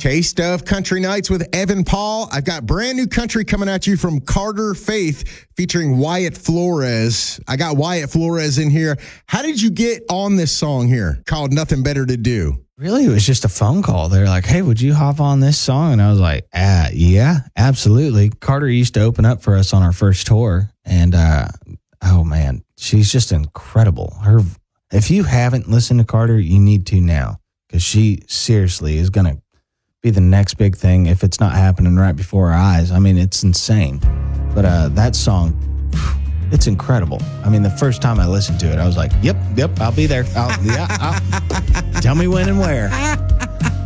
Taste of Country Nights with Evan Paul. I've got brand new country coming at you from Carter Faith featuring Wyatt Flores. I got Wyatt Flores in here. How did you get on this song here called Nothing Better to Do? Really, it was just a phone call. They're like, hey, would you hop on this song? And I was like, yeah, absolutely. Carter used to open up for us on our first tour. And, oh, man, she's just incredible. If you haven't listened to Carter, you need to now. Because she seriously is going to be the next big thing if it's not happening right before our eyes. I mean, it's insane. But that song, it's incredible. I mean, the first time I listened to it, I was like, yep, I'll be there. Tell me when and where.